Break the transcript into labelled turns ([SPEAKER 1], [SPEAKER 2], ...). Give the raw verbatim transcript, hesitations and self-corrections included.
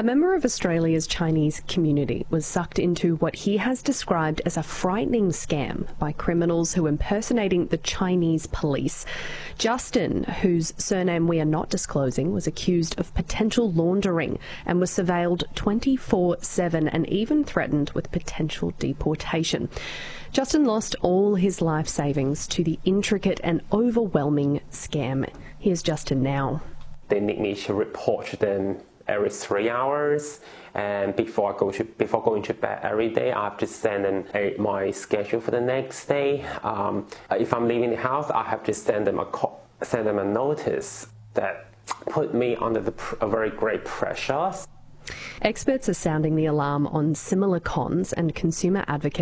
[SPEAKER 1] A member of Australia's Chinese community was sucked into what he has described as a frightening scam by criminals who are impersonating the Chinese police. Justin, whose surname we are not disclosing, was accused of potential laundering and was surveilled twenty-four seven and even threatened with potential deportation. Justin lost all his life savings to the intricate and overwhelming scam. Here's Justin now.
[SPEAKER 2] They need me to report to them every three hours, and before I go to before going to bed every day, I have to send them a, my schedule for the next day. Um, if I'm leaving the house, I have to send them a call, send them a notice that put me under the, a very great pressure.
[SPEAKER 1] Experts are sounding the alarm on similar cons, and consumer advocates